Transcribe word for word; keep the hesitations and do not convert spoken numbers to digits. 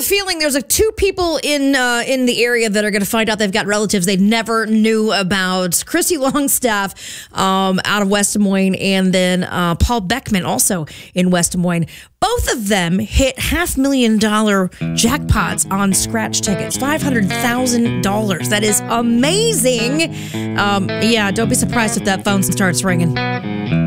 feeling there's like two people in uh, in the area that are going to find out they've got relatives they never knew about. Chrissy Longstaff um, out of West Des Moines, and then uh, Paul Beckman also in West Des Moines. Both of them hit half million dollar jackpots on scratch tickets, five hundred thousand dollars. That is amazing. Um, yeah, don't be surprised if that phone starts ringing.